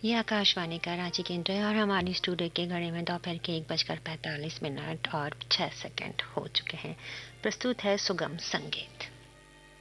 ये आकाशवाणी का रांची केंद्र है और हमारी स्टूडियो के घड़ी में दोपहर के 1:45 और 6 सेकंड हो चुके हैं। प्रस्तुत है सुगम संगीत।